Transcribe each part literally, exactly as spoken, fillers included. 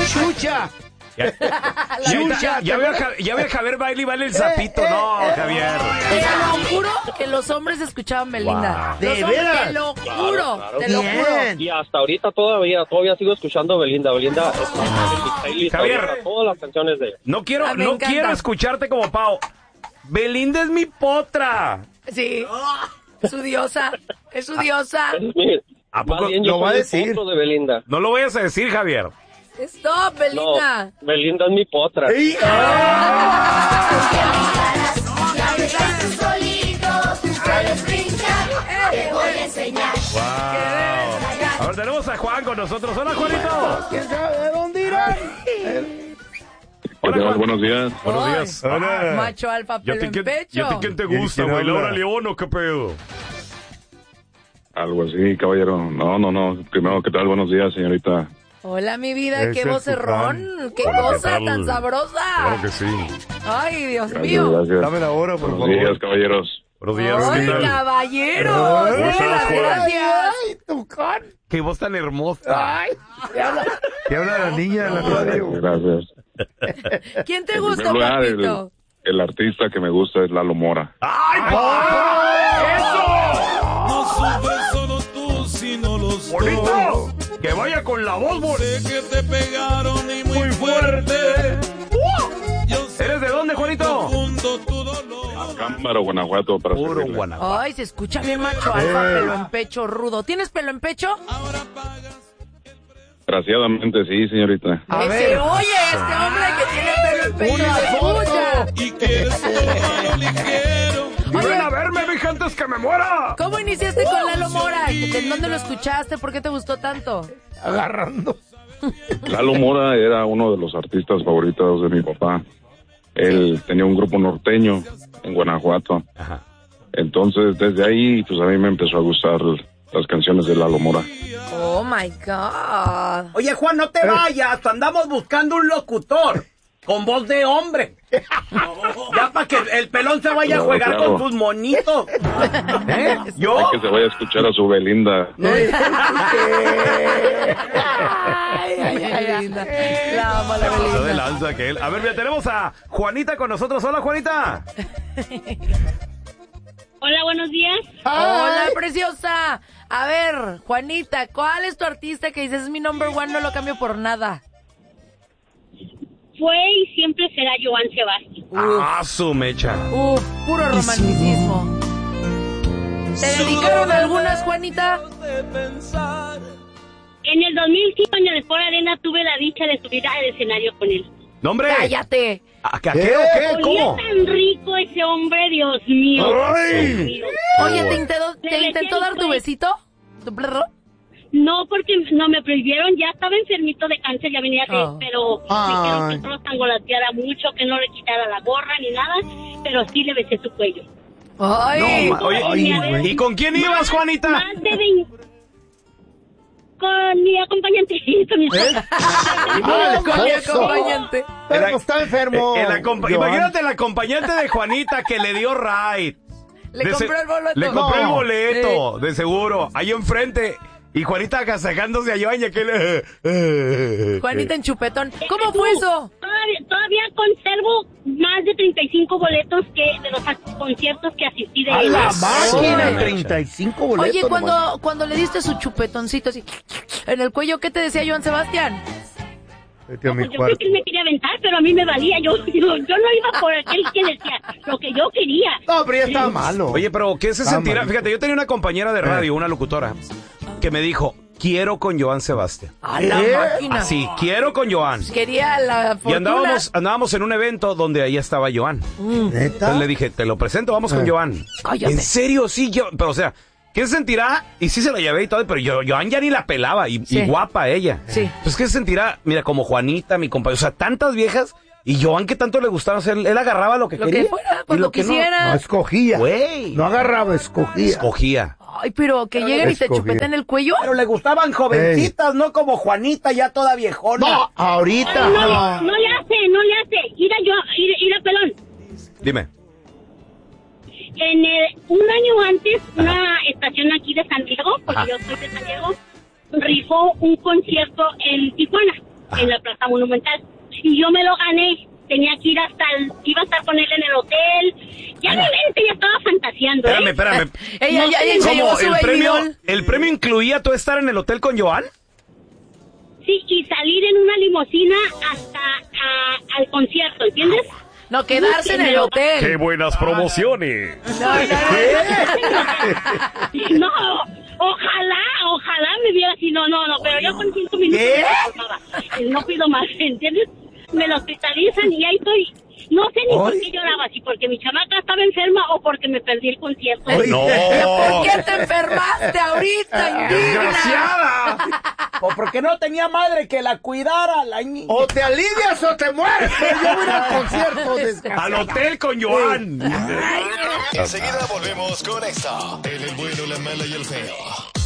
Chucha. Ya, ya, ya, veo a, ya veo a Javier baile y baile el sapito. No, Javier. Te lo juro que los hombres escuchaban Belinda. Wow. ¿De hombres, veras? Te lo juro, Claro, claro. te lo Bien. juro. Y hasta ahorita todavía, todavía sigo escuchando Belinda. Belinda está en mi playlist Javier. ahorita, todas las canciones de ella. No quiero, Ah, me no encanta. quiero escucharte como Pau. Belinda es mi potra. Sí, su diosa, es su diosa. Es mi- ¿A más poco bien yo lo va soy a el decir? potro de Belinda. No lo vayas a decir, Javier. Stop, No, Belinda. Belinda es mi potra. ¡Ey! Wow. A ver, tenemos a Juan con nosotros. Hola, Juanito. ¿Quién sabe de dónde irán? Hola, Juan. Buenos días. Buenos Ay, días. Hola. Macho alfa, ¿Ya pelo te, en quién, pecho. ya te quién te ¿Quién- gusta, quién güey? habla? ¿Laura León o qué pedo? Algo así, caballero. No, no, no. Primero, ¿qué tal? Buenos días, señorita. Hola, mi vida, Ese qué es tu vocerrón, fan. qué Hola, ¿qué cosa tal? tan sabrosa. Claro que sí. Ay, Dios Gracias, mío. gracias. Dame la hora, por Buenos favor. días, caballeros. Buenos días, Ay, ¿qué tal? caballero. Ay, Dele estás, las Juan? gracias. Ay, Tucán. Qué voz tan hermosa. Ay, ¿qué habla? ¿Qué habla la niña de la radio? Gracias. ¿Quién te En gusta, primer lugar, el, papito? el artista que me gusta es Lalo Mora. ¡Ay, papá! ¡Eso! No sufres solo tú, sino los ¡Bonito! dos. ¡Que vaya con la voz, bonito! Sé que te pegaron y muy fuerte. Yo sé ¿Eres de dónde, Juanito? profundo tu dolor. Cámara, Guanajuato, para Puro servirle. Guanajuato. Ay, se escucha bien macho alfa, pelo en pecho rudo. ¿Tienes pelo en pecho? Ahora pagas. Desgraciadamente, sí, señorita. A Ese, ver. oye, este hombre que tiene pelo en pecho Una se foto. escucha. Y quieres todo lo ligero. Oye. ¡Ven a verme, mi antes que me muera! ¿Cómo iniciaste con Lalo Mora? ¿En dónde lo escuchaste? ¿Por qué te gustó tanto? Agarrando. Lalo Mora era uno de los artistas favoritos de mi papá. Él tenía un grupo norteño en Guanajuato. Ajá. Entonces, desde ahí, pues a mí me empezó a gustar las canciones de Lalo Mora. Oh my God. Oye, Juan, no te vayas, andamos buscando un locutor con voz de hombre. Ya para que el pelón se vaya a Claro, jugar claro. con sus monitos. ¿Eh? ¿Yo? Hay que se vaya a escuchar a su Belinda. Ay, ay, ay, linda. La amo, la Pasó de Belinda. lanza que él. A ver, mira, tenemos a Juanita con nosotros. Hola, Juanita. Hola, buenos días. Hola, preciosa. A ver, Juanita, ¿cuál es tu artista que dices es mi number one? No lo cambio por nada. Fue y siempre será Joan Sebastián. Ah, su mecha. Uf, puro romanticismo. ¿Te dedicaron algunas, Juanita? En el dos mil cinco en el Sport Arena tuve la dicha de subir al escenario con él. ¿No, hombre? Cállate. ¿A qué, a qué o qué? Olía ¿Cómo? tan rico ese hombre, Dios mío. Ay. Dios mío. Oye, ¿te intentó, Le te metí intentó el dar tu cuello. besito? ¿Tu perro? No, porque no me prohibieron, ya estaba enfermito de cáncer, ya venía que, Oh. pero me dijeron que no lo tangolateara mucho, que no le quitara la gorra ni nada, pero sí le besé su cuello. Ay, No, ma- oye, Ay, ¿y con quién ibas, Juanita? Más de veinte. Con mi acompañante, con mi esposa. ¡Ah, con mi esposo! acompañante. Pero está enfermo. El acompa- Joan. Imagínate el acompañante de Juanita que le dio ride. Le De compró se- el boleto. Le compró el No. boleto, de seguro. Ahí enfrente. Y Juanita agasajándose a Joan y aquel... eh, eh, Juanita en chupetón. ¿Cómo fue eso? Todavía, todavía conservo más de treinta y cinco boletos que de los ac- conciertos que asistí de ¡A él. la máquina! Ay. treinta y cinco boletos. Oye, nomás. cuando, cuando le diste su chupetoncito así en el cuello, ¿qué te decía Joan Sebastián? Vete a mi Pues yo creo cuarto. que él me quería aventar, pero a mí me valía. Yo, yo, yo no iba por aquel que decía lo que yo quería. No, pero ya está malo. Oye, pero ¿qué se Está sentirá? malito. Fíjate, yo tenía una compañera de radio, una locutora, que me dijo, quiero con Joan Sebastián. A la ¿Eh? máquina. Así, quiero con Joan. Quería la Y fortuna. andábamos, andábamos en un evento donde ahí estaba Joan. ¿Neta? Entonces le dije, te lo presento, vamos con Eh. Joan. Cállate. ¿En serio? Sí, yo, pero o sea, ¿qué se sentirá? Y sí se la llevé y todo, pero yo, Joan ya ni la pelaba, y, Sí. y guapa ella. Sí. Pues, ¿qué se sentirá? Mira, como Juanita, mi compañero, o sea, tantas viejas, y Joan que tanto le gustaba, o sea, él, él agarraba lo que Lo quería. que fuera, pues y lo que no. quisiera. No, escogía. Güey. No agarraba, escogía. Escogía. Ay, pero que lleguen y te escogía. chupeten el cuello. Pero le gustaban jovencitas, no como Juanita, ya toda viejona. No, ahorita. No, no, no le hace, no le hace. Mira yo, mira, mira, pelón. Dime. En el, un año antes, una estación aquí de San Diego, porque Ajá. yo soy de San Diego, rifó un concierto en Tijuana. en la Plaza Monumental. Y yo me lo gané. Tenía que ir hasta el... Iba a estar con él en el hotel. Ya mi mente ya estaba fantaseando, Espérame, ¿eh? espérame. Ella No ya sé, ya se llevó ¿Cómo? su ¿El baby premio, doll. ¿El premio incluía tú estar en el hotel con Joan? Sí, y salir en una limusina hasta a- al concierto, ¿entiendes? No, quedarse en el hotel. buenas promociones! No, no, no. No, ojalá, ojalá me viera así. No, no, no, pero yo con cinco minutos ¿Qué? me formaba. No pido más, ¿entiendes? Me lo hospitalizan y ahí estoy. No sé ni por qué lloraba, si porque mi chamaca estaba enferma o porque me perdí el concierto. ¡No! ¿Por qué te enfermaste ahorita, indigna? ¡Desgraciada! O porque no tenía madre que la cuidara, la niña. O te alivias o te mueres. Pero yo voy a ir al concierto. De... ¡Al hotel con Joan! Enseguida volvemos con esto. En el bueno, la mala y el feo.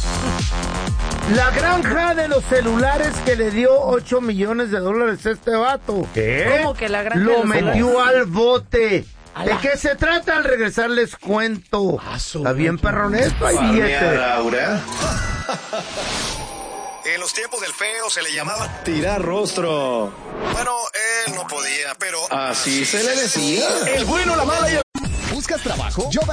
La granja de los celulares que le dio ocho millones de dólares a este vato. ¿Qué? ¿Cómo que la granja de Lo los metió al bote. A ¿De la- qué se trata? Al regresar les cuento. Está bien perrón esto, hay billete. Laura. En los tiempos del feo se le llamaba tirar rostro. Bueno, él no podía, pero así se le decía. El bueno, la mala y el... ¿Buscas trabajo? Yo